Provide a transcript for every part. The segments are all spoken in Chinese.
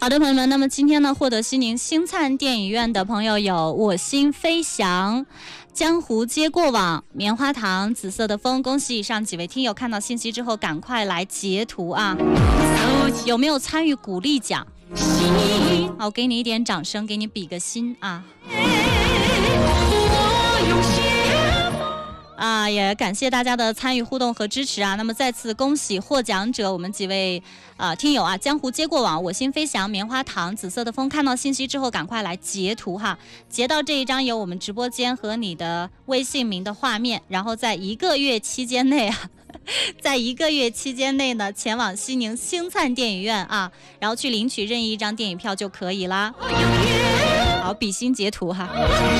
的，朋友们，那么今天呢，获得西宁星灿电影院的朋友有我心飞翔、江湖皆过往、棉花糖、紫色的风。恭喜以上几位听友，看到信息之后赶快来截图啊！有没有参与鼓励奖？好，给你一点掌声，给你比个心啊！也感谢大家的参与互动和支持啊！那么再次恭喜获奖者，我们几位听友啊，江湖皆过往、我心飞翔、棉花糖、紫色的风。看到信息之后赶快来截图哈，截到这一张有我们直播间和你的微信名的画面，然后在1个月期间内啊。在1个月期间内呢，前往西宁星灿电影院啊，然后去领取任意一张电影票就可以啦。好，比心截图哈。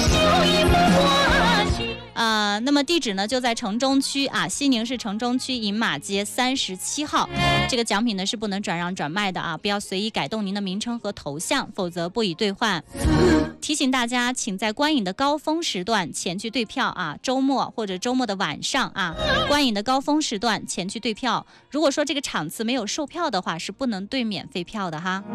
那么地址呢就在城中区啊，西宁市城中区银马街37号。这个奖品呢是不能转让转卖的啊，不要随意改动您的名称和头像，否则不予兑换。提醒大家，请在观影的高峰时段前去兑票啊，周末或者周末的晚上啊，观影的高峰时段前去兑票。如果说这个场次没有售票的话，是不能兑免费票的哈。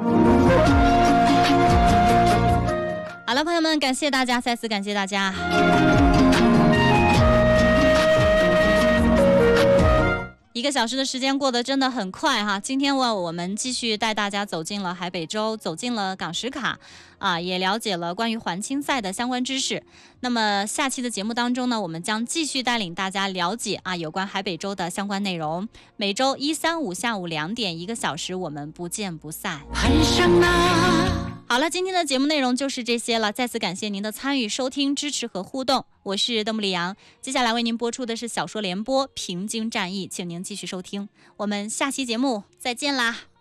好了，朋友们，感谢大家，再次感谢大家。1个小时的时间过得真的很快哈，今天我们继续带大家走进了海北州，走进了港史卡啊，也了解了关于环青赛的相关知识。那么下期的节目当中呢，我们将继续带领大家了解啊有关海北州的相关内容。每周1、3、5下午2点1个小时，我们不见不散。好了，今天的节目内容就是这些了，再次感谢您的参与、收听、支持和互动。我是邓布里扬，接下来为您播出的是小说联播《平津战役》，请您继续收听。我们下期节目再见啦！